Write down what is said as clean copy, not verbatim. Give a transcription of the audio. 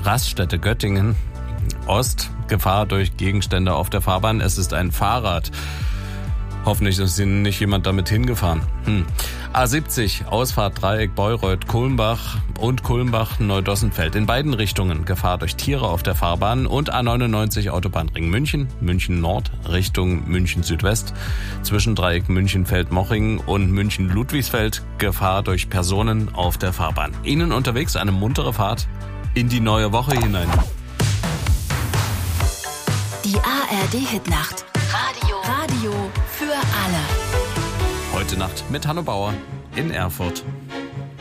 Raststätte Göttingen Ost, Gefahr durch Gegenstände auf der Fahrbahn. Es ist ein Fahrrad. Hoffentlich ist nicht jemand damit hingefahren. A70, Ausfahrt Dreieck Bayreuth-Kulmbach und Kulmbach-Neudossenfeld. In beiden Richtungen Gefahr durch Tiere auf der Fahrbahn. Und A99 Autobahnring München, München Nord Richtung München Südwest. Zwischen Dreieck München-Feldmoching und München-Ludwigsfeld Gefahr durch Personen auf der Fahrbahn. Ihnen unterwegs eine muntere Fahrt in die neue Woche hinein. Die ARD-Hitnacht. Radio für alle. Heute Nacht mit Hanno Bauer in Erfurt.